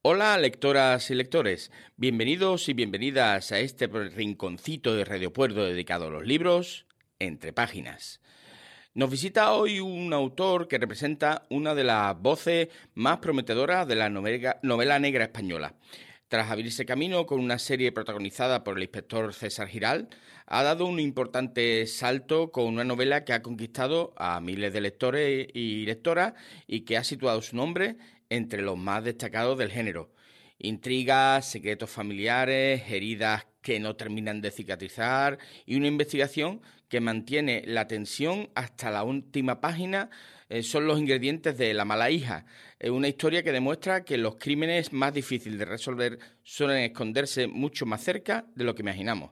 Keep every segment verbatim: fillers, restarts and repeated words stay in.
Hola, lectoras y lectores. Bienvenidos y bienvenidas a este rinconcito de Radio Puerto dedicado a los libros entre páginas. Nos visita hoy un autor que representa una de las voces más prometedoras de la novela, novela negra española. Tras abrirse camino con una serie protagonizada por el inspector César Giral, ha dado un importante salto con una novela que ha conquistado a miles de lectores y lectoras y que ha situado su nombre entre los más destacados del género. Intrigas, secretos familiares, heridas que no terminan de cicatrizar y una investigación que mantiene la tensión hasta la última página eh, son los ingredientes de La mala hija. Es una historia que demuestra que los crímenes más difíciles de resolver suelen esconderse mucho más cerca de lo que imaginamos.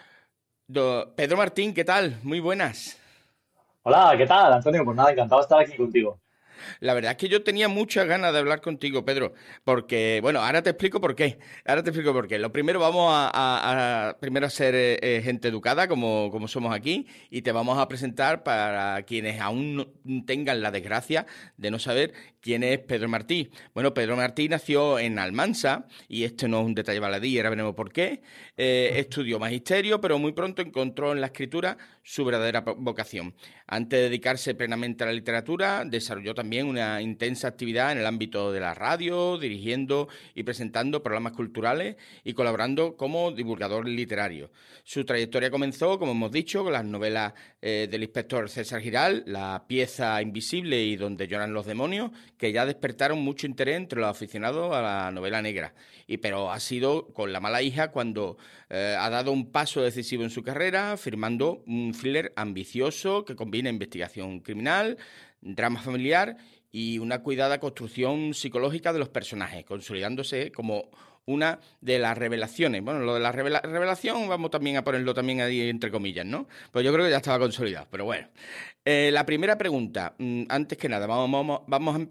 Do- Pedro Martín, ¿qué tal? Muy buenas. Hola, ¿qué tal, Antonio? Pues nada, encantado de estar aquí contigo. La verdad es que yo tenía muchas ganas de hablar contigo, Pedro, porque, bueno, ahora te explico por qué. Ahora te explico por qué. Lo primero vamos a, a- a- primero a ser eh, eh, gente educada, como, como somos aquí, y te vamos a presentar para quienes aún no tengan la desgracia de no saber quién es Pedro Martí. Bueno, Pedro Martí nació en Almansa, y esto no es un detalle baladí, ahora veremos por qué. Eh, estudió magisterio, pero muy pronto encontró en la escritura su verdadera vocación. Antes de dedicarse plenamente a la literatura, desarrolló también una intensa actividad en el ámbito de la radio, dirigiendo y presentando programas culturales y colaborando como divulgador literario. Su trayectoria comenzó, como hemos dicho, con las novelas eh, del inspector César Giral, La pieza invisible y Donde lloran los demonios, que ya despertaron mucho interés entre los aficionados a la novela negra. Y pero ha sido con La mala hija cuando eh, ha dado un paso decisivo en su carrera, firmando un thriller ambicioso que combina investigación criminal, drama familiar y una cuidada construcción psicológica de los personajes, consolidándose como una de las revelaciones. Bueno, lo de la revela revelación vamos también a ponerlo también ahí entre comillas, ¿no? Pues yo creo que ya estaba consolidado, pero bueno. Eh, la primera pregunta, mm, antes que nada, vamos, vamos, vamos a empezar.